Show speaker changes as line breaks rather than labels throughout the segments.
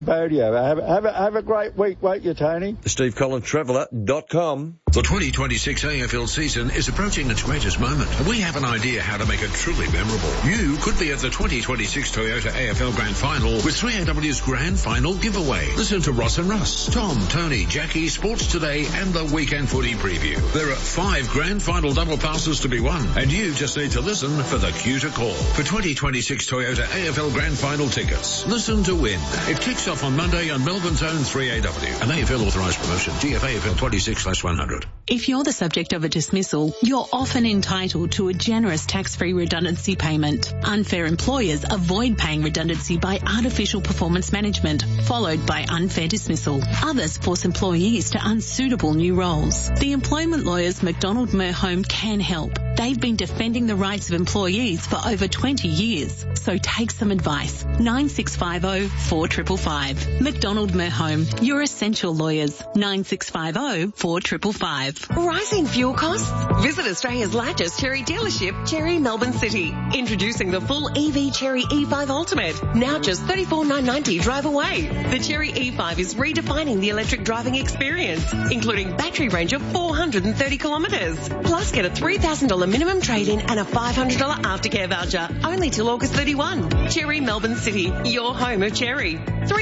Bodio. Have a great week, won't you, Tony?
SteveCollinsTraveller.com.
The 2026 AFL season is approaching its greatest moment. We have an idea how to make it truly memorable. You could be at the 2026 Toyota AFL Grand Final with 3AW's Grand Final giveaway. Listen to Ross and Russ, Tom, Tony, Jackie, Sports Today, and the Weekend Footy Preview. There are 5 Grand Final double passes to be won, and you just need to listen for the cue to call. For 2026 Toyota AFL Grand Final tickets, listen to win. It kicks off on Monday on Melbourne's own 3AW, an AFL authorised promotion. GFAFL 26/100.
If you're the subject of a dismissal, you're often entitled to a generous tax-free redundancy payment. Unfair employers avoid paying redundancy by artificial performance management, followed by unfair dismissal. Others force employees to unsuitable new roles. The employment lawyers McDonald Merhome can help. They've been defending the rights of employees for over 20 years. So take some advice. 9650 4555. McDonald Merhome, your essential lawyers. 9650 4555.
Rising fuel costs? Visit Australia's largest Cherry dealership, Cherry Melbourne City. Introducing the full EV Cherry E5 Ultimate. Now just $34,990 drive away. The Cherry E5 is redefining the electric driving experience, including battery range of 430 kilometres. Plus get a $3,000 minimum trade-in and a $500 aftercare voucher, only till August 31. Cherry Melbourne City, your home of Cherry.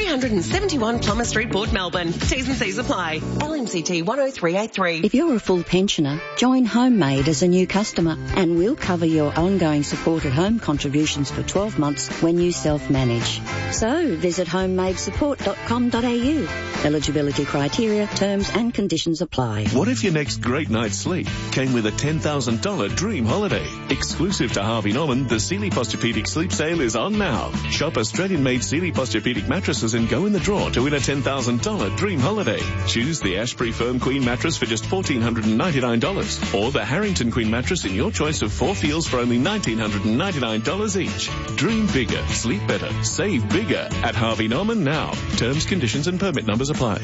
371 Plummer Street, Port Melbourne. T's and C's apply. LMCT 10383.
If you're a full pensioner, join Homemade as a new customer and we'll cover your ongoing supported home contributions for 12 months when you self-manage. So visit homemadesupport.com.au. Eligibility criteria, terms and conditions apply.
What if your next great night's sleep came with a $10,000 dream holiday? Exclusive to Harvey Norman, the Sealy Posturepedic Sleep Sale is on now. Shop Australian-made Sealy Posturepedic mattresses and go in the draw to win a $10,000 dream holiday. Choose the Ashbury Firm Queen mattress for just $1,499 or the Harrington Queen mattress in your choice of 4 feels for only $1,999 each. Dream bigger, sleep better, save bigger at Harvey Norman now. Terms, conditions and permit numbers apply.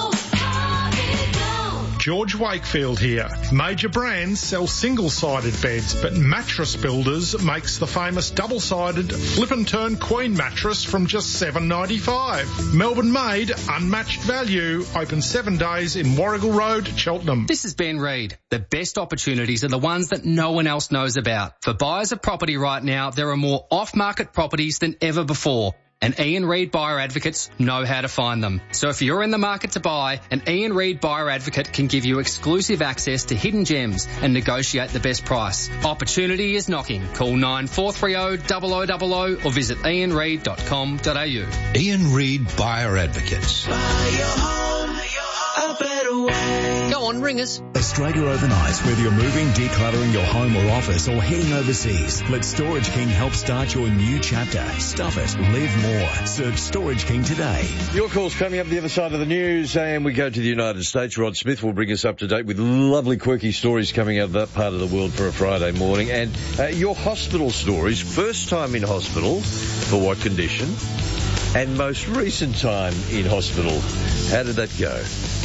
George Wakefield here. Major brands sell single-sided beds, but Mattress Builders makes the famous double-sided flip and turn queen mattress from just $7.95. Melbourne made, unmatched value. Open 7 days in Warrigal Road, Cheltenham.
This is Ben Reid. The best opportunities are the ones that no one else knows about. For buyers of property right now, there are more off-market properties than ever before. And Ian Reid Buyer Advocates know how to find them. So if you're in the market to buy, an Ian Reid Buyer Advocate can give you exclusive access to hidden gems and negotiate the best price. Opportunity is knocking. Call 9430 0000 or visit ianreid.com.au.
Ian Reid Buyer Advocates.
Buy your home a better way.
Go on, ring us.
Australia Overnight. Whether you're moving, decluttering your home or office, or heading overseas, let Storage King help start your new chapter. Stuff it. Live more. Search Storage King today.
Your call's coming up the other side of the news, and we go to the United States. Rod Smith will bring us up to date with lovely, quirky stories coming out of that part of the world for a Friday morning. And your hospital stories, first time in hospital, for what condition, and most recent time in hospital. How did that go?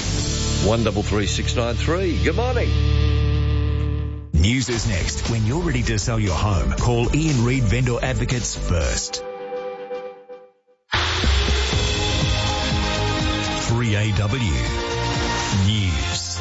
133693. Good morning.
News is next. When you're ready to sell your home, call Ian Reid Vendor Advocates first. 3AW News.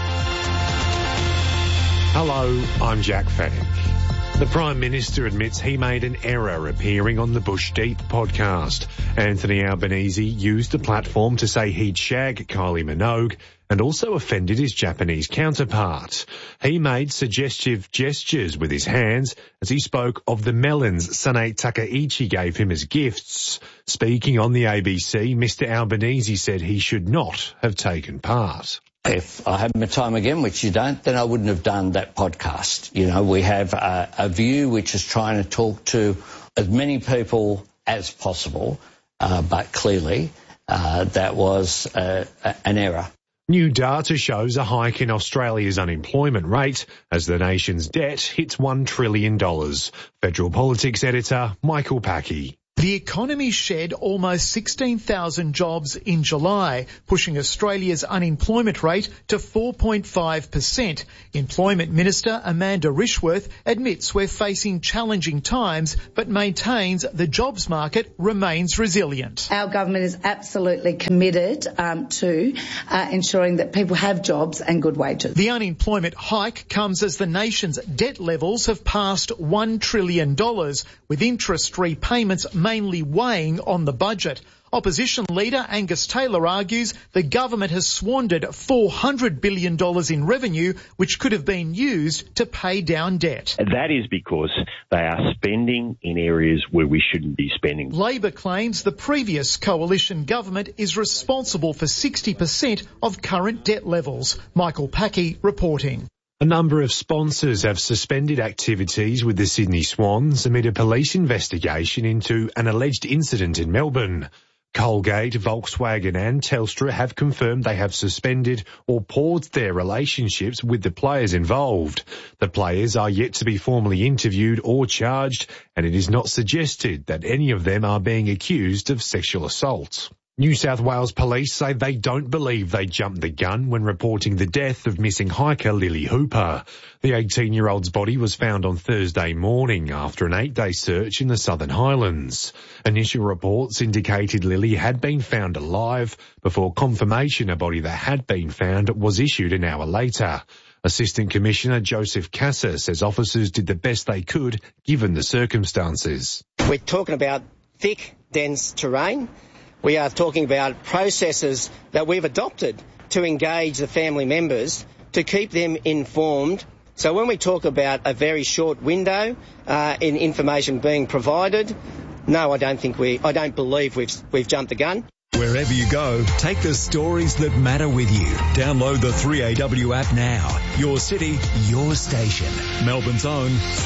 Hello, I'm Jack Fadek. The Prime Minister admits he made an error appearing on the Bush Deep podcast. Anthony Albanese used the platform to say he'd shag Kylie Minogue and also offended his Japanese counterpart. He made suggestive gestures with his hands as he spoke of the melons Sane Takaichi gave him as gifts. Speaking on the ABC, Mr. Albanese said he should not have taken part.
If I had my time again, which you don't, then I wouldn't have done that podcast. You know, we have a view which is trying to talk to as many people as possible, but clearly that was an error.
New data shows a hike in Australia's unemployment rate as the nation's debt hits $1 trillion. Federal Politics editor Michael Packey.
The economy shed almost 16,000 jobs in July, pushing Australia's unemployment rate to 4.5%. Employment Minister Amanda Rishworth admits we're facing challenging times, but maintains the jobs market remains resilient.
Our government is absolutely committed to ensuring that people have jobs and good wages.
The unemployment hike comes as the nation's debt levels have passed $1 trillion, with interest repayments mainly weighing on the budget. Opposition leader Angus Taylor argues the government has squandered $400 billion in revenue, which could have been used to pay down debt.
That is because they are spending in areas where we shouldn't be spending.
Labor claims the previous coalition government is responsible for 60% of current debt levels. Michael Packey reporting.
A number of sponsors have suspended activities with the Sydney Swans amid a police investigation into an alleged incident in Melbourne. Colgate, Volkswagen and Telstra have confirmed they have suspended or paused their relationships with the players involved. The players are yet to be formally interviewed or charged, and it is not suggested that any of them are being accused of sexual assault. New South Wales police say they don't believe they jumped the gun when reporting the death of missing hiker Lily Hooper. The 18-year-old's body was found on Thursday morning after an 8-day search in the Southern Highlands. Initial reports indicated Lily had been found alive before confirmation a body that had been found was issued an hour later. Assistant Commissioner Joseph Kasser says officers did the best they could given the circumstances.
We're talking about thick, dense terrain. We are talking about processes that we've adopted to engage the family members, to keep them informed. So when we talk about a very short window in information being provided, no, I don't believe we've jumped the gun.
Wherever you go, take the stories that matter with you. Download the 3AW app now. Your city, your station. Melbourne's own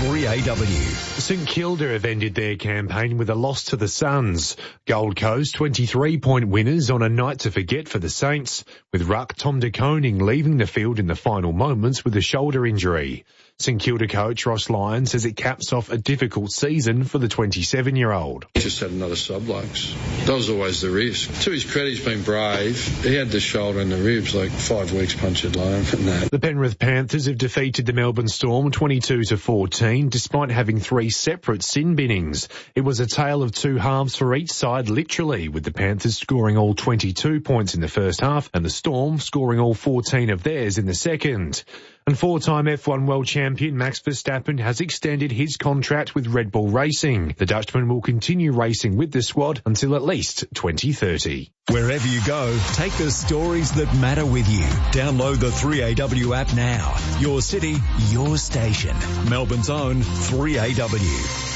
3AW.
St Kilda have ended their campaign with a loss to the Suns. Gold Coast 23-point winners on a night to forget for the Saints, with ruck Tom de Koning leaving the field in the final moments with a shoulder injury. St Kilda coach Ross Lyon says it caps off a difficult season for the 27-year-old.
He just had another sublux. That was always the risk. To his credit, he's been brave. He had the shoulder and the ribs, like 5 weeks punctured loan from that.
The Penrith Panthers have defeated the Melbourne Storm 22-14, despite having 3 separate sin binnings. It was a tale of 2 halves for each side, literally, with the Panthers scoring all 22 points in the first half and the Storm scoring all 14 of theirs in the second. And 4-time F1 world champion Max Verstappen has extended his contract with Red Bull Racing. The Dutchman will continue racing with the squad until at least 2030.
Wherever you go, take the stories that matter with you. Download the 3AW app now. Your city, your station. Melbourne's own 3AW.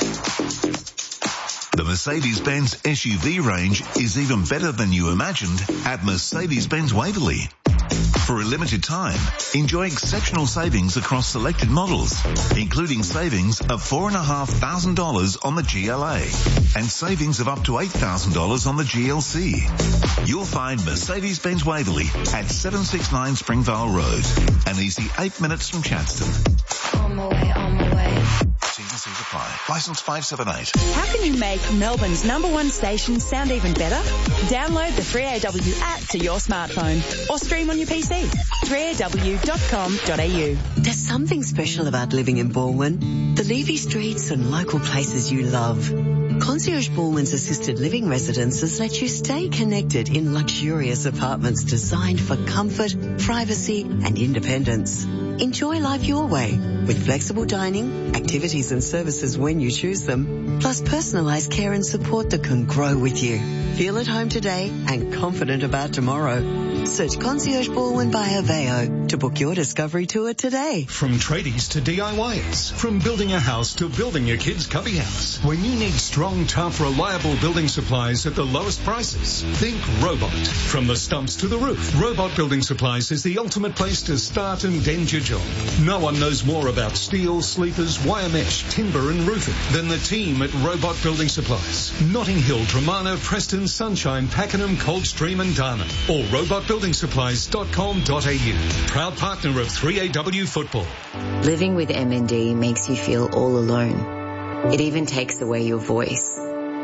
The Mercedes-Benz SUV range is even better than you imagined at Mercedes-Benz Waverley. For a limited time, enjoy exceptional savings across selected models, including savings of $4,500 on the GLA and savings of up to $8,000 on the GLC. You'll find Mercedes-Benz Waverley at 769 Springvale Road, an easy 8 minutes from Chadstone.
On my way.
T&Cs apply. Licence 578.
How can you make Melbourne's #1 station sound even better? Download the 3AW app to your smartphone or stream on your PC. 3aw.com.au.
There's something special about living in Balwyn. The leafy streets and local places you love. Concierge Balwyn's assisted living residences let you stay connected in luxurious apartments designed for comfort, privacy and independence. Enjoy life your way with flexible dining, activities and services when you choose them, plus personalised care and support that can grow with you. Feel at home today and confident about tomorrow. Search Concierge Balwyn by Aveo to book your discovery tour today.
From tradies to DIYers, from building a house to building your kid's cubby house. When you need strong, tough, reliable building supplies at the lowest prices, think Robot. From the stumps to the roof, Robot Building Supplies is the ultimate place to start and end your job. No one knows more about steel, sleepers, wire mesh, timber and roofing than the team at Robot Building Supplies. Notting Hill, Dramana, Preston, Sunshine, Pakenham, Coldstream and Darman. Or robotbuildingsupplies.com.au. Proud partner of 3AW Football.
Living with MND makes you feel all alone. It even takes away your voice.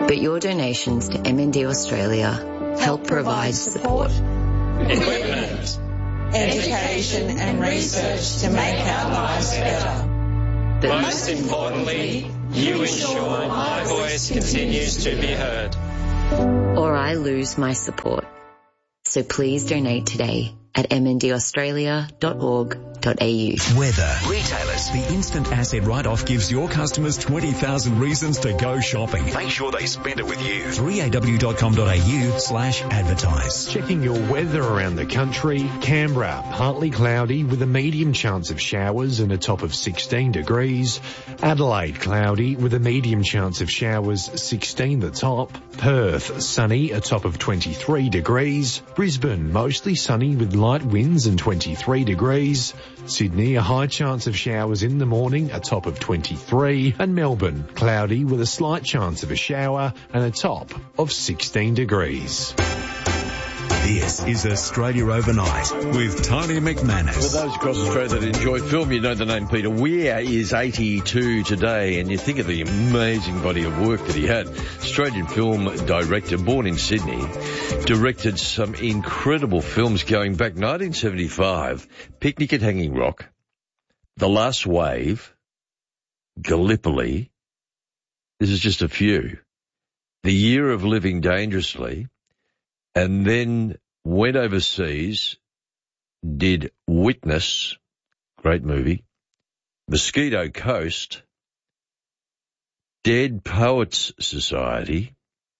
But your donations to MND Australia help provide support,
equipment, education and research to make our lives better.
but
most importantly, you ensure my voice continues to be heard.
or I lose my support. So please donate today at mndaustralia.org.au.
Weather. Retailers. The instant asset write-off gives your customers 20,000 reasons to go shopping. Make sure they spend it with you. 3aw.com.au/advertise.
Checking your weather around the country. Canberra, partly cloudy with a medium chance of showers and a top of 16 degrees. Adelaide, cloudy with a medium chance of showers, 16 the top. Perth, sunny, a top of 23 degrees. Brisbane, mostly sunny with light winds and 23 degrees. Sydney, a high chance of showers in the morning, a top of 23. And Melbourne, cloudy with a slight chance of a shower and a top of 16 degrees.
This is Australia Overnight with Tony McManus.
For those across Australia that enjoy film, you know the name Peter Weir is 82 today, and you think of the amazing body of work that he had. Australian film director, born in Sydney, directed some incredible films going back 1975, Picnic at Hanging Rock, The Last Wave, Gallipoli. This is just a few. The Year of Living Dangerously, and then went overseas, did Witness, great movie, Mosquito Coast, Dead Poets Society,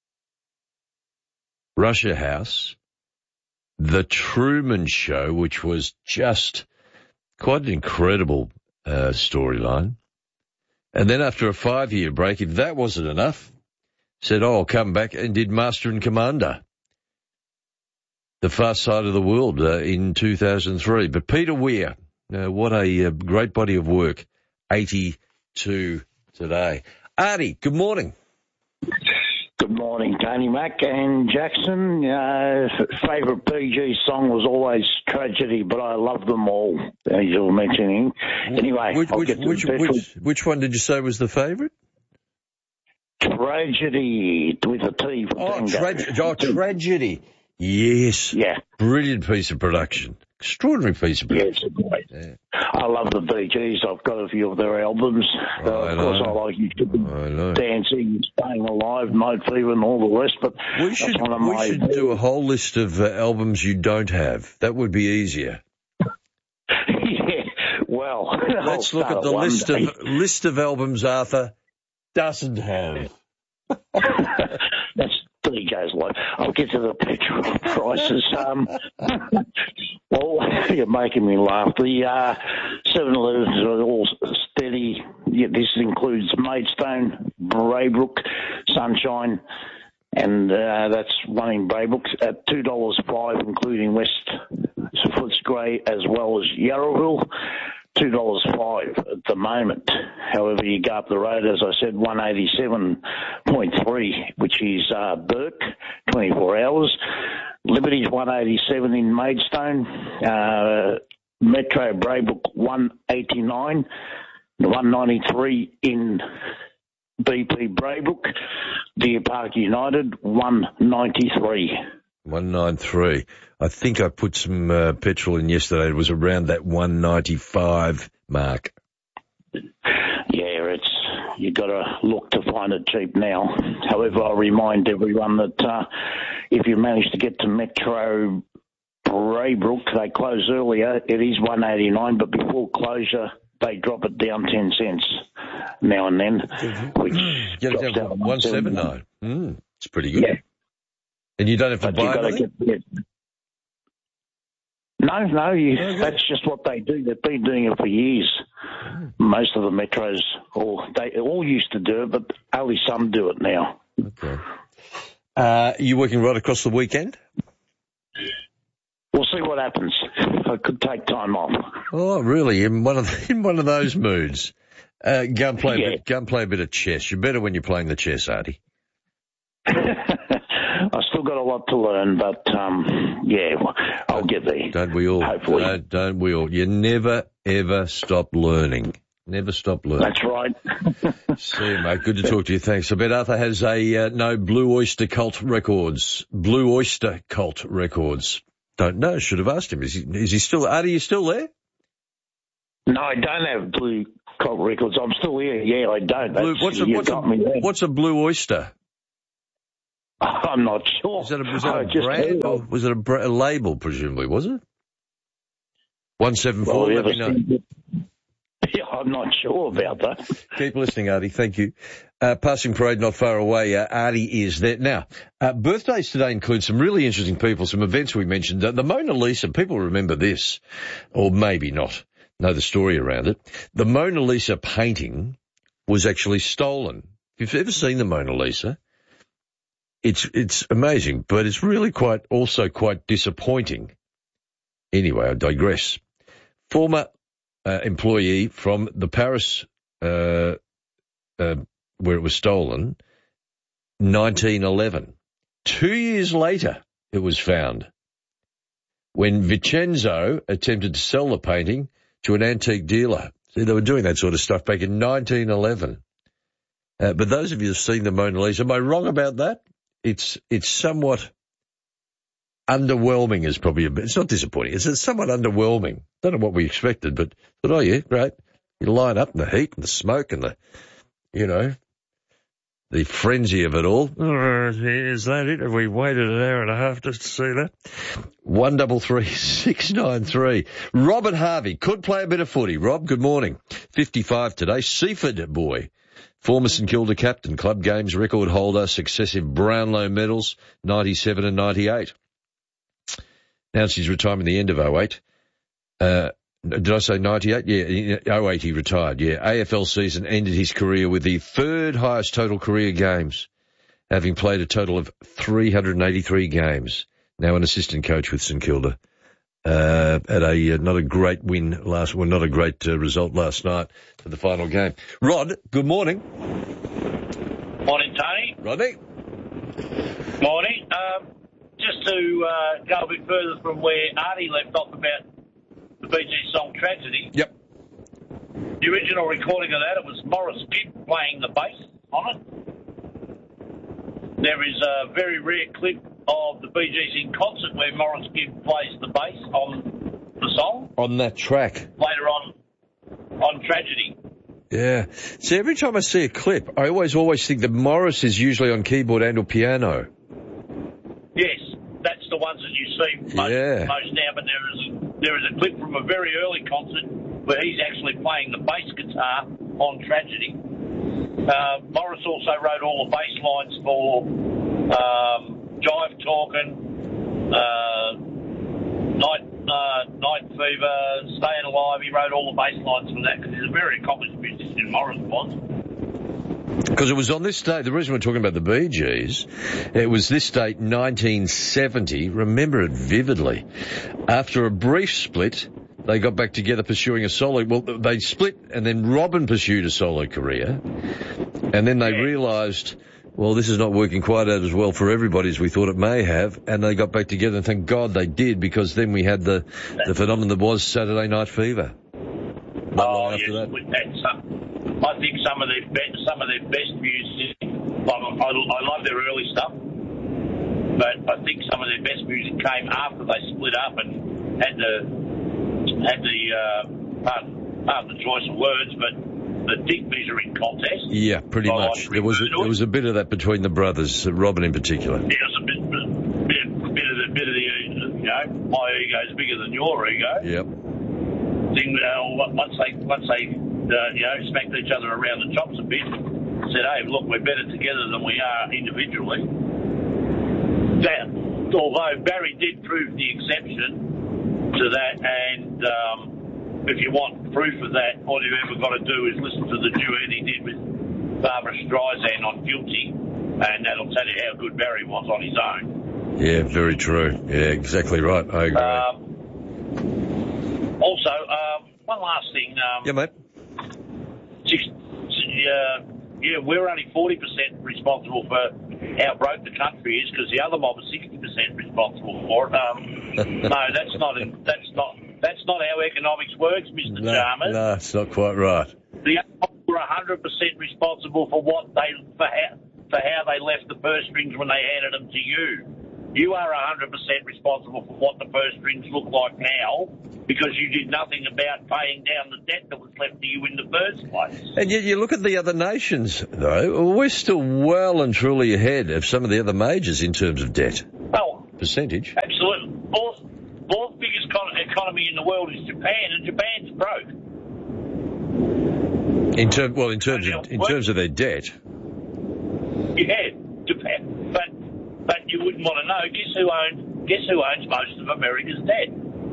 Russia House, The Truman Show, which was just quite an incredible storyline. And then after a 5-year break, if that wasn't enough, said, I'll come back, and did Master and Commander, The Far Side of the World, in 2003. But Peter Weir, what a great body of work, 82 today. Artie, good morning.
Good morning, Tony Mac and Jackson. Favourite PG song was always Tragedy, but I love them all, as you were mentioning. Anyway,
which one did you say was the favourite?
Tragedy, with a T for Tango.
Tragedy. Yes.
Yeah.
Brilliant piece of production. Extraordinary piece of production.
Yes, great. Yeah. I love the Bee Gees. I've got a few of their albums. Of course, I like Dancing, Staying Alive, Night Fever, and all the rest. But
we should do a whole list of albums you don't have. That would be easier.
Yeah. Well,
let's look at the list of albums Arthur doesn't have.
That's DJ's life. I'll get to the petrol prices. Well, you're making me laugh. The 7-Elevens are all steady. Yeah, this includes Maidstone, Braybrook, Sunshine, and that's one in Braybrook at $2.05, including West Footscray as well as Yarraville. $2.05 at the moment. However, you go up the road, as I said, 187.3, which is Burke, 24 hours. Liberty's 187 in Maidstone. Metro Braybrook 189, 193 in BP Braybrook. Deer Park United 193.
193. I think I put some petrol in yesterday. It was around that 195 mark.
Yeah, you got to look to find it cheap now. However, I remind everyone that if you manage to get to Metro Braybrook, they close earlier. It is 189, but before closure, they drop it down 10 cents now and then, which
drops down to 179. It's pretty good.
Yeah.
And you don't have to buy anything?
No, that's just what they do. They've been doing it for years. Most of the metros, they all used to do it, but only some do it now.
Okay. Are you working right across the weekend?
We'll see what happens. I could take time off.
Oh, really? In one of those moods? Go and play a bit of chess. You're better when you're playing the chess, Artie.
I still got a lot to learn, but, I'll get there.
Don't we all?
Hopefully.
Don't we all? You never, ever stop learning. Never stop learning.
That's right.
See you, mate. Good to talk to you. Thanks. I bet Arthur has no Blue Oyster Cult Records. Blue Oyster Cult Records. Don't know. Should have asked him. Is he still? Artie, you still there?
No, I don't have Blue Cult Records. I'm still here. Yeah, I don't.
What's a Blue Oyster?
I'm not sure.
Was that a brand or was it a label, presumably, was it? 174, let me know.
Yeah, I'm not sure about that.
Keep listening, Artie. Thank you. Passing parade not far away. Artie is there. Now, birthdays today include some really interesting people, some events we mentioned. The Mona Lisa, people remember this, or maybe not know the story around it. The Mona Lisa painting was actually stolen. If you've ever seen the Mona Lisa, it's amazing, but it's really quite disappointing. Anyway, I digress. Former employee from the Paris, where it was stolen, 1911. 2 years later, it was found when Vincenzo attempted to sell the painting to an antique dealer. See, they were doing that sort of stuff back in 1911. But those of you who've seen the Mona Lisa, am I wrong about that? It's somewhat underwhelming is probably it's not disappointing. It's somewhat underwhelming. Don't know what we expected, but oh yeah, great. You line up in the heat and the smoke and the frenzy of it all. Is that it? Have we waited an hour and a half just to see that? 133 693. Robert Harvey could play a bit of footy. Rob, good morning. 55 today. Seaford boy. Former St Kilda captain, club games record holder, successive Brownlow medals, 97 and 98. Announced his retirement at the end of 08. Did I say 98? Yeah, 08 he retired, yeah. AFL season ended his career with the third highest total career games, having played a total of 383 games. Now an assistant coach with St Kilda. At not a great not a great result last night for the final game. Rod, good morning.
Morning, Tony.
Rodney.
Morning. Just to go a bit further from where Artie left off about the Bee Gees song Tragedy.
Yep.
The original recording of that, it was Morris Gibb playing the bass on it. There is a very rare clip of the Bee Gees in concert where Morris Gibb plays the bass on the song.
On that track.
Later on Tragedy.
Yeah. See, every time I see a clip, I always think that Morris is usually on keyboard and or piano.
Yes, that's the ones that you see most now, but there is a clip from a very early concert where he's actually playing the bass guitar on Tragedy. Morris also wrote all the bass lines for Jive Talkin', Night Fever, Staying Alive. He wrote all the bass lines for that because he's a very accomplished musician, Morris was.
Because it was on this date, the reason we're talking about the Bee Gees, it was this date, 1970, remember it vividly. After a brief split, they got back together pursuing a solo, well, they split and then Robin pursued a solo career. And then they realised, well, this is not working quite out as well for everybody as we thought it may have, and they got back together, and thank God they did, because then we had the phenomenon that was Saturday Night Fever. After that.
I think some of their best music. I love their early stuff, but I think some of their best music came after they split up and had the pardon the choice of words, but the dick measuring contest.
Yeah, pretty much. There was a bit of that between the brothers, Robin in particular.
Yeah, it was a bit of the my ego's bigger than your ego.
Yep.
Thing, once they smacked each other around the chops a bit, said, "Hey, look, we're better together than we are individually." Although Barry did prove the exception to that, and if you want proof of that, all you've ever got to do is listen to the duet he did with Barbara Streisand on Guilty, and that'll tell you how good Barry was on his own.
Yeah, very true. Yeah, exactly right. I agree.
Also, one last thing.
Yeah, mate.
We're only 40% responsible for how broke the country is, because the other mob is 60% responsible for it. No, that's not how economics works, Mr. Chalmers.
No, it's not quite right.
100% responsible for for how they left the purse strings when they handed them to you. You are 100% responsible for what the purse strings look like now because you did nothing about paying down the debt that was left to you in the first place.
And yet you look at the other nations, though, we're still well and truly ahead of some of the other majors in terms of debt.
Well,
percentage.
Absolutely. Fourth biggest economy in the world is Japan, and Japan's broke.
In terms of their debt.
Yeah, Japan. But you wouldn't want to know. Guess who owns most of America's debt?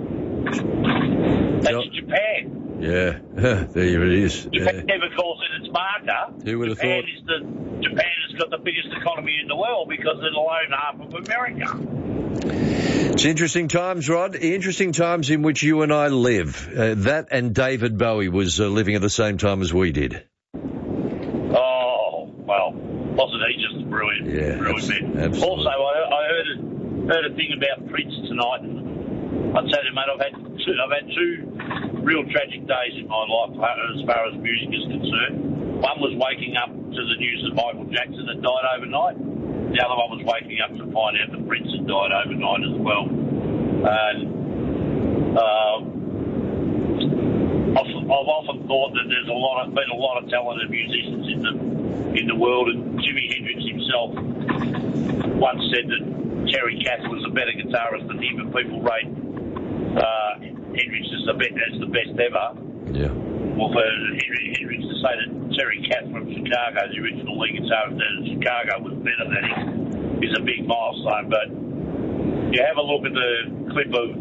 That's Japan.
Yeah, there it is.
Japan never calls it its marker.
Who would have thought?
Japan has got the biggest economy in the world because it'll own half of America.
It's interesting times, Rod. Interesting times in which you and I live. That and David Bowie was living at the same time as we did.
Oh, well, wasn't he just a brilliant man?
Absolutely.
Also, I heard a thing about Prince tonight. I'd say to you, mate, I've had two real tragic days in my life as far as music is concerned. One was waking up to the news that Michael Jackson had died overnight. The other one was waking up to find out that Prince had died overnight as well. And I've often thought that there's been a lot of talented musicians in the world, and Jimi Hendrix himself once said that Terry Kath was a better guitarist than him, and people rate Hendrix as the best ever.
Yeah.
Well, for Hendrix to say that Terry Kath from Chicago, the original lead guitarist in Chicago, was better than him is a big milestone. But you have a look at the clip of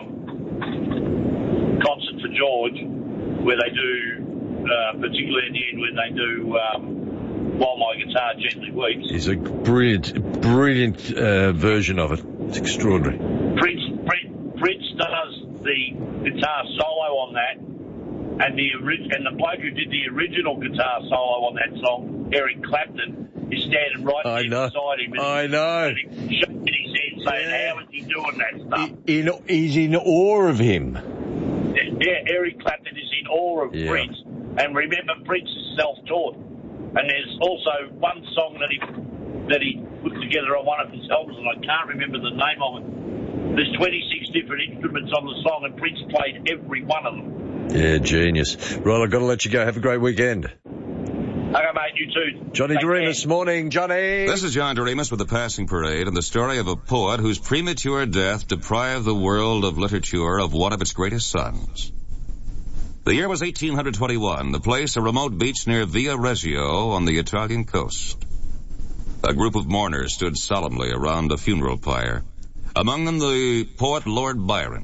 Concert for George, where they do, particularly in the end when they do While My Guitar Gently Weeps.
It's a brilliant version of it. It's extraordinary.
Prince does the guitar solo on that, and the bloke who did the original guitar solo on that song, Eric Clapton, is standing right there beside him.
I know.
And he's shaking his head saying, how is he doing that stuff?
He's in awe of him.
Yeah, Eric Clapton is in awe of Prince. And remember, Prince is self-taught. And there's also one song that he put together on one of his albums, and I can't remember the name of it. There's 26 different instruments on the song, and Prince played every one of them.
Yeah, genius. Right, I've got to let you go. Have a great weekend.
Okay, mate, you too.
Johnny Doremus, morning, Johnny.
This is John Doremus with the Passing Parade and the story of a poet whose premature death deprived the world of literature of one of its greatest sons. The year was 1821, the place a remote beach near Via Reggio on the Italian coast. A group of mourners stood solemnly around a funeral pyre. Among them the poet Lord Byron.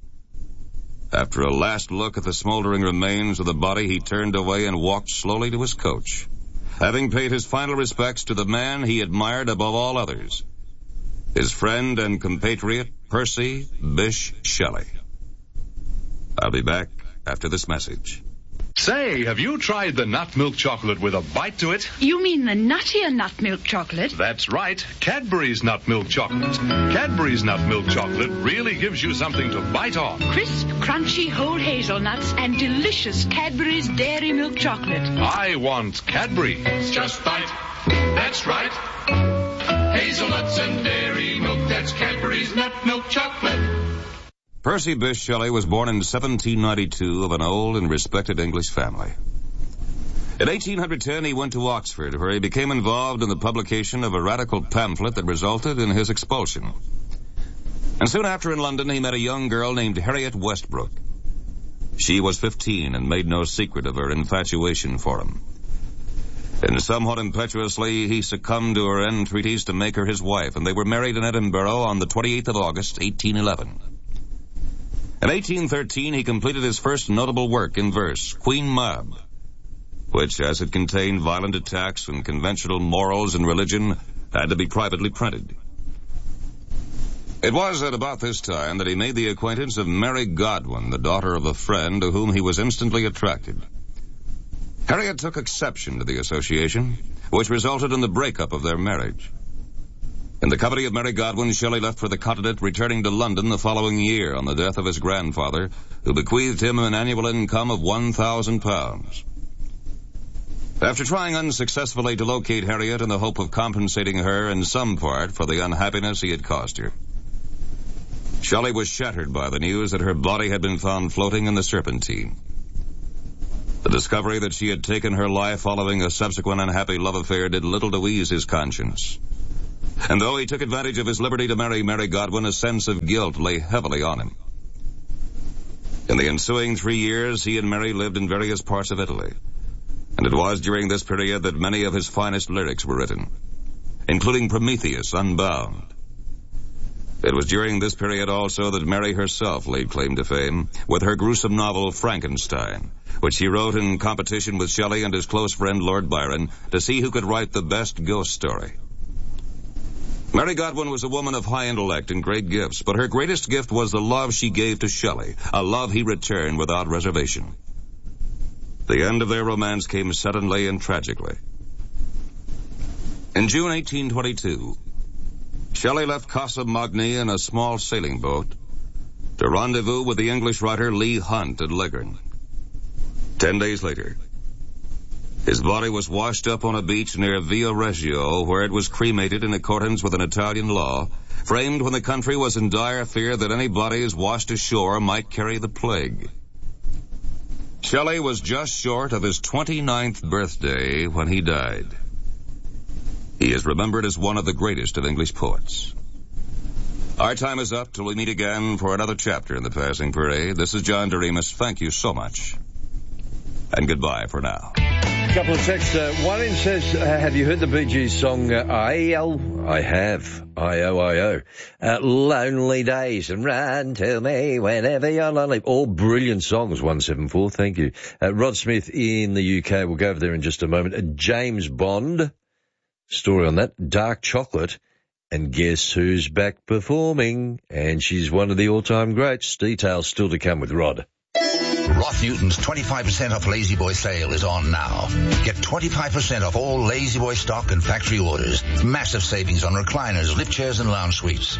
After a last look at the smoldering remains of the body, he turned away and walked slowly to his coach, having paid his final respects to the man he admired above all others, his friend and compatriot, Percy Bysshe Shelley. I'll be back after this message.
Say, have you tried the nut milk chocolate with a bite to it?
You mean the nuttier nut milk chocolate?
That's right, Cadbury's nut milk chocolate. Cadbury's nut milk chocolate really gives you something to bite on.
Crisp, crunchy whole hazelnuts and delicious Cadbury's dairy milk chocolate.
I want Cadbury.
Just bite. That's right. Hazelnuts and dairy milk, that's Cadbury's nut milk chocolate.
Percy Bysshe Shelley was born in 1792 of an old and respected English family. In 1810, he went to Oxford, where he became involved in the publication of a radical pamphlet that resulted in his expulsion. And soon after in London, he met a young girl named Harriet Westbrook. She was 15 and made no secret of her infatuation for him. And somewhat impetuously, he succumbed to her entreaties to make her his wife, and they were married in Edinburgh on the 28th of August, 1811. In 1813, he completed his first notable work in verse, Queen Mab, which, as it contained violent attacks on conventional morals and religion, had to be privately printed. It was at about this time that he made the acquaintance of Mary Godwin, the daughter of a friend to whom he was instantly attracted. Harriet took exception to the association, which resulted in the breakup of their marriage. In the company of Mary Godwin, Shelley left for the continent, returning to London the following year on the death of his grandfather, who bequeathed him an annual income of £1,000. After trying unsuccessfully to locate Harriet in the hope of compensating her in some part for the unhappiness he had caused her, Shelley was shattered by the news that her body had been found floating in the Serpentine. The discovery that she had taken her life following a subsequent unhappy love affair did little to ease his conscience. And though he took advantage of his liberty to marry Mary Godwin, a sense of guilt lay heavily on him. In the ensuing 3 years, he and Mary lived in various parts of Italy, and it was during this period that many of his finest lyrics were written, including Prometheus Unbound. It was during this period also that Mary herself laid claim to fame with her gruesome novel Frankenstein, which she wrote in competition with Shelley and his close friend Lord Byron to see who could write the best ghost story. Mary Godwin was a woman of high intellect and great gifts, but her greatest gift was the love she gave to Shelley, a love he returned without reservation. The end of their romance came suddenly and tragically. In June 1822, Shelley left Casa Magni in a small sailing boat to rendezvous with the English writer Leigh Hunt at Leghorn. 10 days later, his body was washed up on a beach near Via Reggio, where it was cremated in accordance with an Italian law, framed when the country was in dire fear that any bodies washed ashore might carry the plague. Shelley was just short of his 29th birthday when he died. He is remembered as one of the greatest of English poets. Our time is up till we meet again for another chapter in the Passing Parade. This is John Doremus. Thank you so much. And goodbye for now.
A couple of texts. One in says, have you heard the Bee Gees song I-E-L? I have. I-O-I-O. Lonely Days and Run to Me Whenever You're Lonely. All brilliant songs, 174. Thank you. Rod Smith in the UK. We'll go over there in just a moment. James Bond. Story on that. Dark Chocolate. And guess who's back performing? And she's one of the all-time greats. Details still to come with Rod.
Roth Newton's 25% off Lazy Boy sale is on now. Get 25% off all Lazy Boy stock and factory orders. Massive savings on recliners, lift chairs and lounge suites.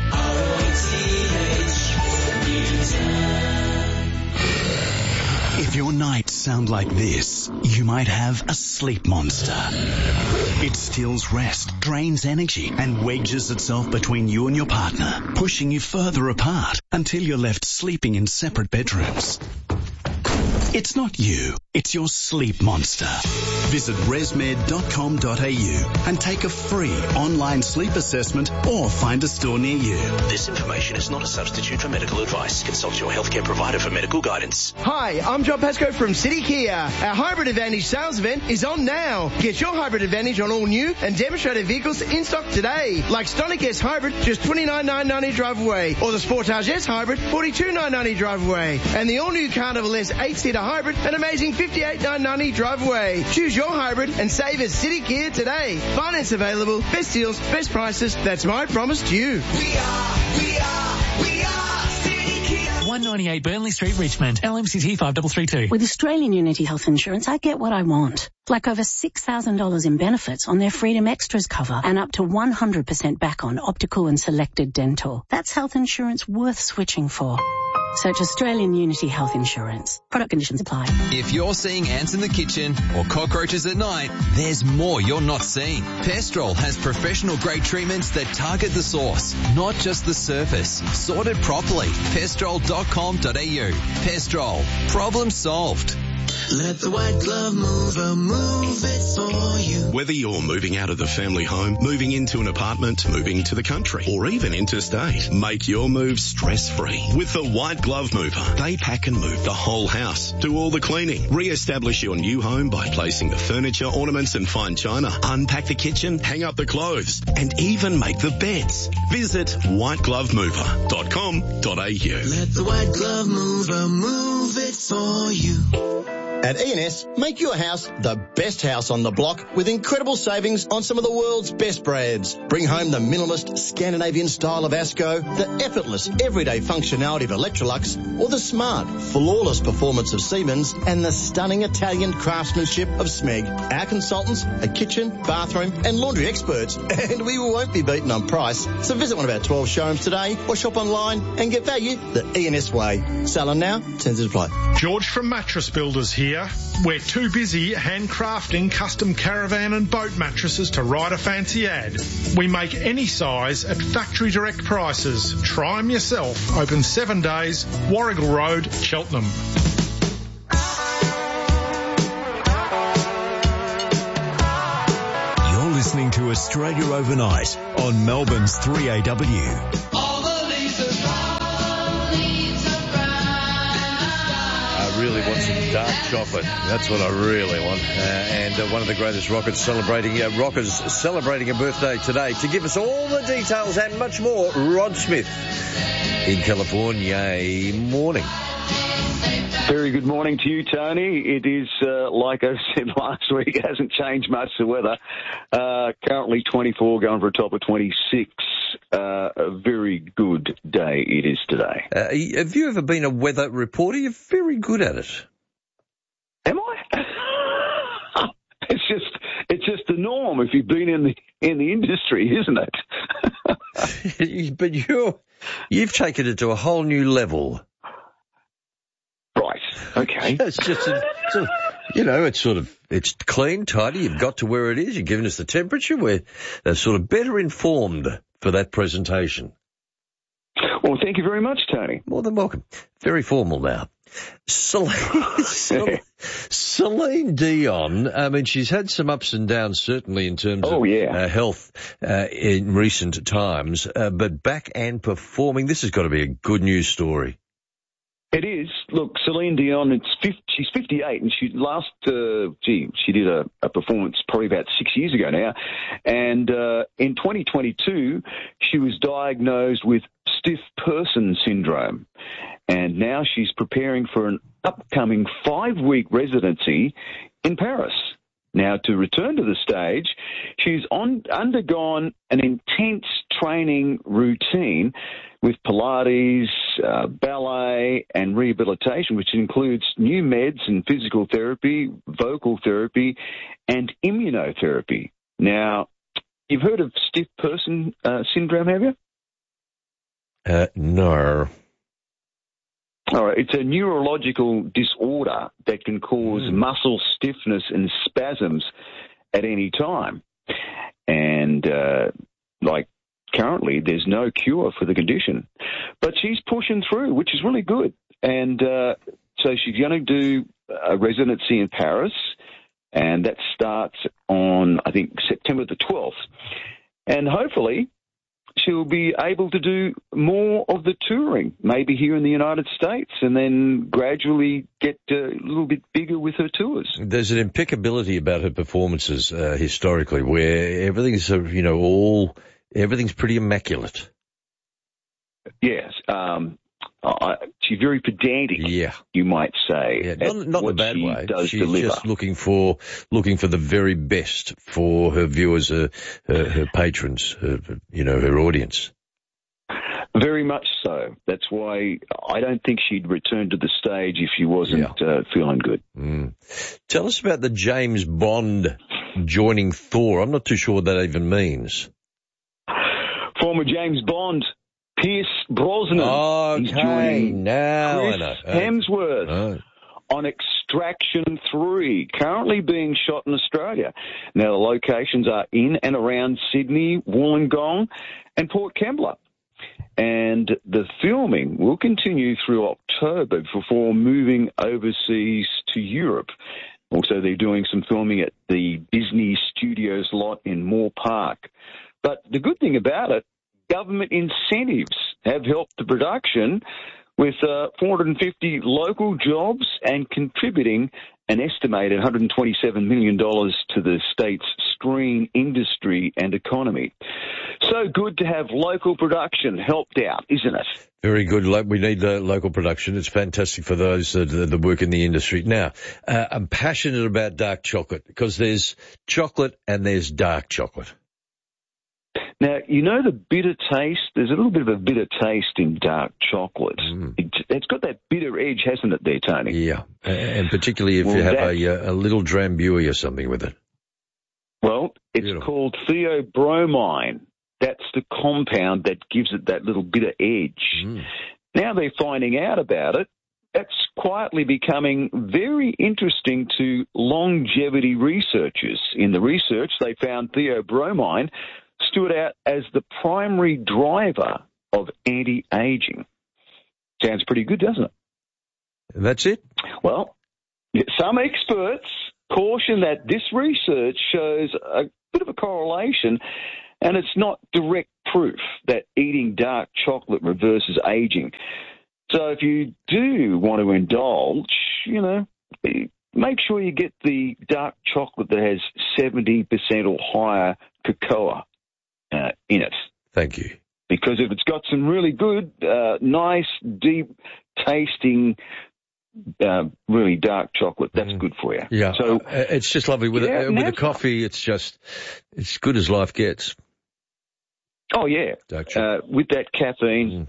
If your nights sound like this, you might have a sleep monster. It steals rest, drains energy, and wedges itself between you and your partner, pushing you further apart until you're left sleeping in separate bedrooms. It's not you, it's your sleep monster. Visit resmed.com.au and take a free online sleep assessment or find a store near you.
This information is not a substitute for medical advice. Consult your healthcare provider for medical guidance.
Hi, I'm John Pascoe from City Kia. Our Hybrid Advantage sales event is on now. Get your Hybrid Advantage on all new and demonstrated vehicles in stock today. Like Stonic S Hybrid, just $29,990 drive away. Or the Sportage S Hybrid, $42,990 drive away. And the all-new Carnival S 8-seater Hybrid, an amazing $58,990 drive away. Choose your hybrid and save at City Kia today. Finance available, best deals, best prices. That's my promise to you. We are City Kia.
198 Burnley Street, Richmond. LMCT 5332.
With Australian Unity Health Insurance, I get what I want. Like over $6,000 in benefits on their Freedom Extras cover and up to 100% back on optical and selected dental. That's health insurance worth switching for. Search Australian Unity Health Insurance. Product conditions apply.
If you're seeing ants in the kitchen or cockroaches at night, there's more you're not seeing. Pestrol has professional-grade treatments that target the source, not just the surface. Sorted properly. Pestrol.com.au. Pestrol. Problem solved.
Let the White Glove Mover move it for you.
Whether you're moving out of the family home, moving into an apartment, moving to the country, or even interstate, make your move stress-free with the White Glove Mover. They pack and move the whole house, do all the cleaning, re-establish your new home by placing the furniture, ornaments and fine china, unpack the kitchen, hang up the clothes, and even make the beds. Visit whiteglovemover.com.au.
Let the White Glove Mover move it for you.
At E&S, make your house the best house on the block with incredible savings on some of the world's best brands. Bring home the minimalist Scandinavian style of Asco, the effortless everyday functionality of Electrolux, or the smart, flawless performance of Siemens and the stunning Italian craftsmanship of Smeg. Our consultants are kitchen, bathroom and laundry experts, and we won't be beaten on price. So visit one of our 12 showrooms today or shop online and get value the E&S way. Sell on now, terms apply.
George from Mattress Builders here.
here. We're too busy handcrafting custom caravan and boat mattresses to write a fancy ad. We make any size at factory direct prices. Try them yourself. Open 7 days, Warrigal Road, Cheltenham.
You're listening to Australia Overnight on Melbourne's 3AW.
I really want some dark chocolate. That's what I really want. And one of the greatest rockers celebrating a birthday today. To give us all the details and much more, Rod Smith in California. Morning.
Very good morning to you, Tony. It is, like I said last week, it hasn't changed much, the weather. Currently 24, going for a top of 26. A very good day it is today.
Have you ever been a weather reporter? You're very good at it.
Am I? It's just the norm if you've been in the industry, isn't
it? But you've taken it to a whole new level.
Right. Okay.
It's just, it's clean, tidy. You've got to where it is. You've given us the temperature. We're sort of better informed for that presentation.
Well, thank you very much, Tony.
More than welcome. Very formal now. Celine Dion, I mean, she's had some ups and downs, certainly in terms of health in recent times, but back and performing. This has got to be a good news story.
It is. Look, Celine Dion, she's 58, and she did a performance probably about 6 years ago now. And in 2022, she was diagnosed with stiff person syndrome. And now she's preparing for an upcoming 5-week residency in Paris. Now, to return to the stage, she's undergone an intense training routine with Pilates, ballet, and rehabilitation, which includes new meds and physical therapy, vocal therapy, and immunotherapy. Now, you've heard of stiff person syndrome, have you?
No.
All right, it's a neurological disorder that can cause muscle stiffness and spasms at any time. And, currently, there's no cure for the condition. But she's pushing through, which is really good. And so she's going to do a residency in Paris, and that starts on, I think, September the 12th. And hopefully she'll be able to do more of the touring, maybe here in the United States, and then gradually get a little bit bigger with her tours.
There's an impeccability about her performances historically, where everything's, everything's pretty immaculate.
Yes. She's very pedantic, you might say.
Yeah, not in a bad way. She's
deliver.
Just looking for the very best for her viewers, her patrons, her audience.
Very much so. That's why I don't think she'd return to the stage if she wasn't feeling good.
Tell us about the James Bond joining Thor. I'm not too sure what that even means.
Former James Bond, Pierce Brosnan, is joining Chris Hemsworth on Extraction 3, currently being shot in Australia. Now, the locations are in and around Sydney, Wollongong, and Port Kembla. And the filming will continue through October before moving overseas to Europe. Also, they're doing some filming at the Disney Studios lot in Moore Park. But the good thing about it, government incentives have helped the production with 450 local jobs and contributing an estimated $127 million to the state's screen industry and economy. So good to have local production helped out, isn't it?
Very good. We need local production. It's fantastic for those that work in the industry. Now, I'm passionate about dark chocolate because there's chocolate and there's dark chocolate.
Now, you know the bitter taste? There's a little bit of a bitter taste in dark chocolate. It's got that bitter edge, hasn't it there, Tony?
Yeah, and particularly if you have a little drambuie or something with it.
Well, it's called theobromine. That's the compound that gives it that little bitter edge. Now they're finding out about it that's quietly becoming very interesting to longevity researchers. In the research, they found theobromine stood out as the primary driver of anti-aging. Sounds pretty good, doesn't it?
That's it?
Well, some experts caution that this research shows a bit of a correlation, and it's not direct proof that eating dark chocolate reverses aging. So if you do want to indulge, make sure you get the dark chocolate that has 70% or higher cocoa in it.
Thank you.
Because if it's got some really good, nice, deep-tasting, really dark chocolate, that's good for you.
Yeah,
so
it's just lovely. With a coffee, it's good as life gets.
Oh, yeah. With that caffeine,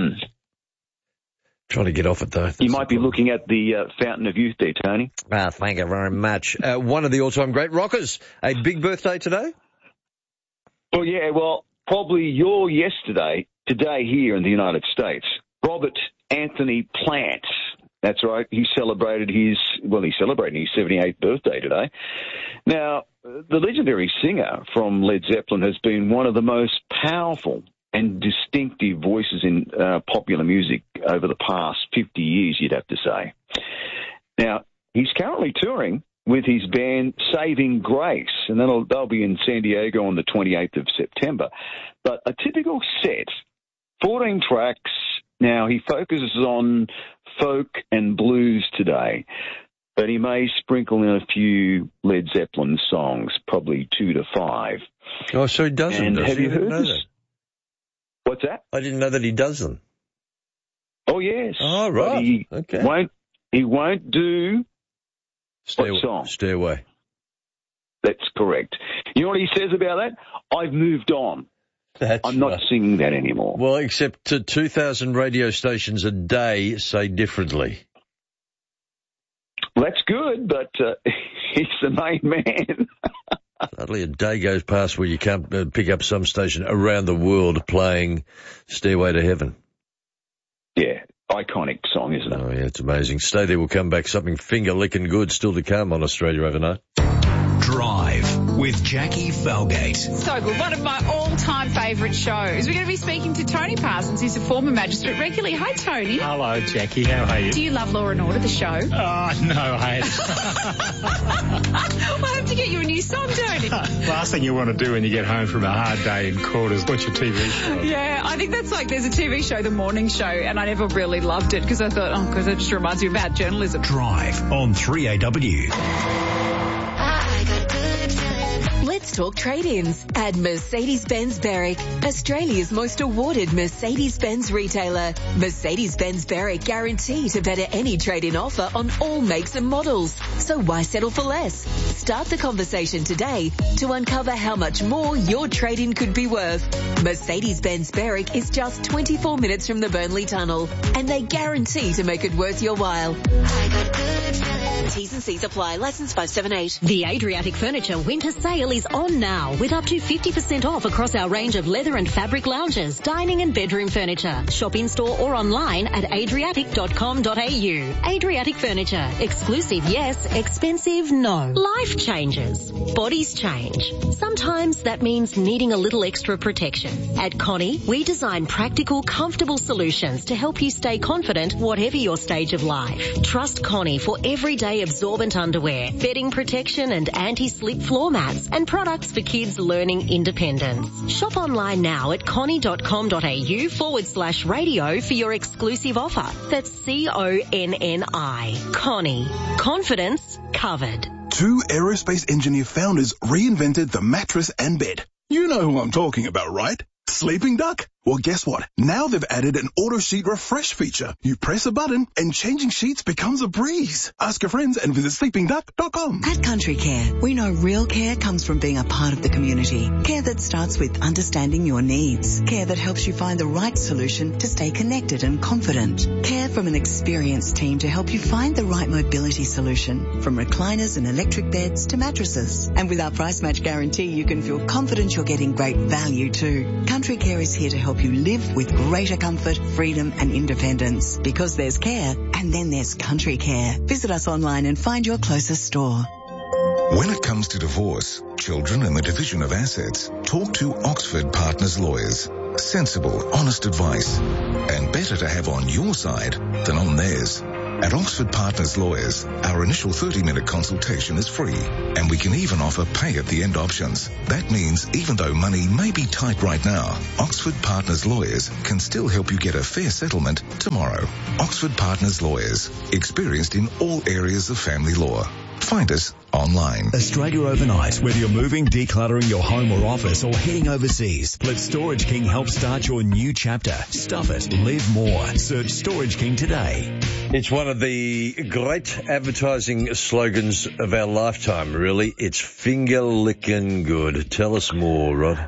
Trying to get off it, though.
You might be looking at the fountain of youth there, Tony.
Thank you very much. One of the all-time great rockers. A big birthday today?
Oh, yeah, well, probably your yesterday, today here in the United States. Robert Anthony Plant. That's right. He celebrated his 78th birthday today. Now, the legendary singer from Led Zeppelin has been one of the most powerful and distinctive voices in popular music over the past 50 years, you'd have to say. Now, he's currently touring with his band Saving Grace, and they'll be in San Diego on the 28th of September. But a typical set, 14 tracks. Now, he focuses on folk and blues today, but he may sprinkle in a few Led Zeppelin songs, probably 2 to 5.
Oh, so he does them,
and
does
have
he?
you heard this? What's that?
I didn't know that he does them.
Oh, yes.
Oh, right.
He won't do what song?
Stairway.
That's correct. You know what he says about that? I've moved on. I'm not singing that anymore.
Well, except 2,000 radio stations a day say differently.
Well, that's good, but he's the main man.
Hardly a day goes past where you can't pick up some station around the world playing Stairway to Heaven.
Yeah, iconic song, isn't it?
Oh, yeah, it's amazing. Stay there, we'll come back. Something finger-licking good still to come on Australia Overnight.
Drive with Jackie Falgate.
So good. One of my all-time favourite shows. We're going to be speaking to Tony Parsons, who's a former magistrate regularly. Hi, Tony.
Hello, Jackie. How are you?
Do you love Law and Order, the show?
Oh, no, I
I'll have to get you a new song, Tony.
Last thing you want to do when you get home from a hard day in court is watch a TV show.
Yeah, I think that's like there's a TV show, The Morning Show, and I never really loved it because I thought, because it just reminds me of bad journalism.
Drive on 3AW.
Let's talk trade-ins at Mercedes-Benz Berwick, Australia's most awarded Mercedes-Benz retailer. Mercedes-Benz Berwick guarantee to better any trade-in offer on all makes and models. So why settle for less? Start the conversation today to uncover how much more your trade-in could be worth. Mercedes-Benz Berwick is just 24 minutes from the Burnley Tunnel, and they guarantee to make it worth your while. T's and C's apply. Licence 578.
The Adriatic Furniture Winter Sale is on now with up to 50% off across our range of leather and fabric lounges, dining and bedroom furniture. Shop in-store or online at adriatic.com.au. Adriatic Furniture. Exclusive, yes. Expensive, no. Life changes. Bodies change. Sometimes that means needing a little extra protection. At Connie, we design practical, comfortable solutions to help you stay confident whatever your stage of life. Trust Connie for everyday absorbent underwear, bedding protection and anti-slip floor mats, and products for kids learning independence. Shop online now at connie.com.au/radio for your exclusive offer. That's CONNI. Connie. Confidence covered.
2 aerospace engineer founders reinvented the mattress and bed. You know who I'm talking about, right? Sleeping Duck? Well, guess what? Now they've added an auto sheet refresh feature. You press a button and changing sheets becomes a breeze. Ask your friends and visit sleepingduck.com.
At Country Care, we know real care comes from being a part of the community. Care that starts with understanding your needs. Care that helps you find the right solution to stay connected and confident. Care from an experienced team to help you find the right mobility solution. From recliners and electric beds to mattresses. And with our price match guarantee, you can feel confident you're getting great value too. Country Care is here to help help you live with greater comfort, freedom and independence. Because there's care, and then there's Country Care. Visit us online and find your closest store.
When it comes to divorce, children and the division of assets, talk to Oxford Partners Lawyers. Sensible, honest advice. And better to have on your side than on theirs. At Oxford Partners Lawyers, our initial 30-minute consultation is free, and we can even offer pay-at-the-end options. That means even though money may be tight right now, Oxford Partners Lawyers can still help you get a fair settlement tomorrow. Oxford Partners Lawyers, experienced in all areas of family law. Find us online.
Australia overnight, whether you're moving, decluttering your home or office, or heading overseas, let Storage King help start your new chapter. Stuff it, live more. Search Storage King today.
It's one of the great advertising slogans of our lifetime, really. It's finger-licking good. Tell us more, Rod.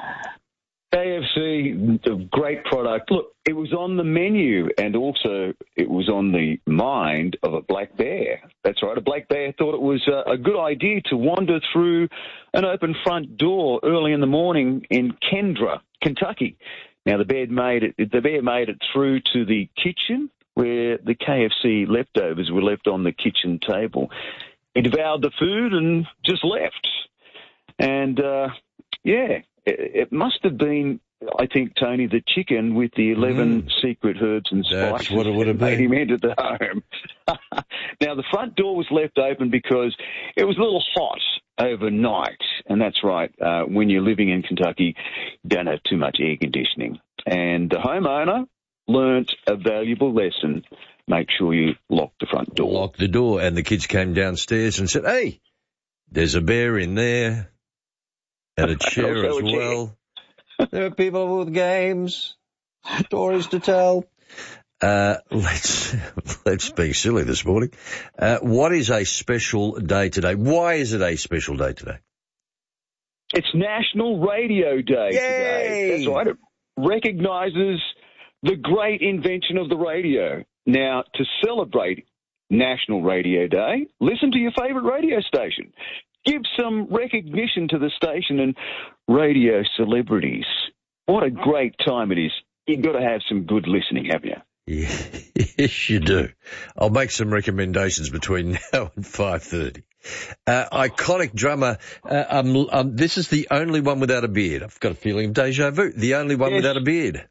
KFC, a great product. Look, it was on the menu, and also it was on the mind of a black bear. That's right, a black bear thought it was a good idea to wander through an open front door early in the morning in Kendra, Kentucky. Now, the bear made it through to the kitchen where the KFC leftovers were left on the kitchen table. He devoured the food and just left. And, it must have been, I think, Tony, the chicken with the 11 secret herbs and spices.
That's what it would have
made
been.
him enter the home. Now, the front door was left open because it was a little hot overnight. And that's right, when you're living in Kentucky, you don't have too much air conditioning. And the homeowner learnt a valuable lesson. Make sure you lock the front door.
Lock the door. And the kids came downstairs and said, hey, there's a bear in there. And a chair as well. There are people with games, stories to tell. Let's be silly this morning. What is a special day today? Why is it a special day today?
It's National Radio Day today. That's right. It recognises the great invention of the radio. Now, to celebrate National Radio Day, listen to your favourite radio station. Give some recognition to the station and radio celebrities. What a great time it is. You've got to have some good listening, haven't you?
Yes, you do. I'll make some recommendations between now and 5:30. Iconic drummer. This is the only one without a beard. I've got a feeling of deja vu. The only one without a beard.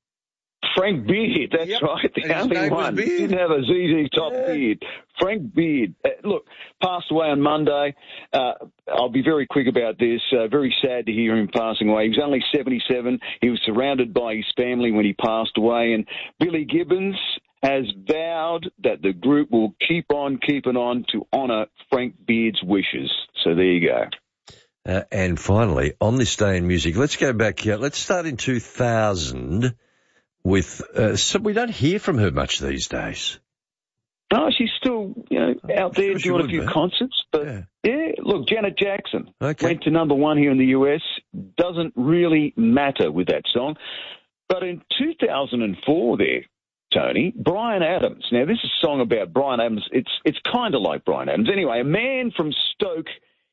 Frank Beard, that's right, the only one. He didn't have a ZZ Top beard. Frank Beard. Look, passed away on Monday. I'll be very quick about this. Very sad to hear him passing away. He was only 77. He was surrounded by his family when he passed away. And Billy Gibbons has vowed that the group will keep on keeping on to honour Frank Beard's wishes. So there you go.
And finally, on this day in music, let's go back here. Let's start in 2000. With we don't hear from her much these days.
No, she's still out there doing a few concerts. But look, Janet Jackson went to number 1 here in the US. Doesn't really matter with that song. But in 2004 there, Tony, Bryan Adams. Now, this is a song about Bryan Adams. It's kind of like Bryan Adams. Anyway, a man from Stoke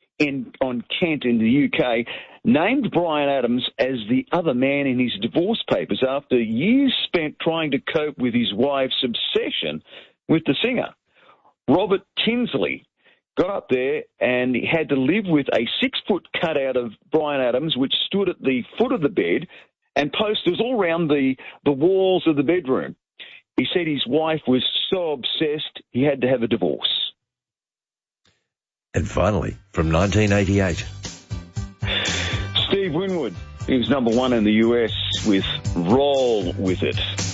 on Kent in the UK named Bryan Adams as the other man in his divorce papers after years spent trying to cope with his wife's obsession with the singer. Robert Tinsley got up there and he had to live with a 6-foot cutout of Bryan Adams, which stood at the foot of the bed, and posters all around the walls of the bedroom. He said his wife was so obsessed he had to have a divorce.
And finally, from 1988.
Steve Winwood. He was number 1 in the US with Roll With It.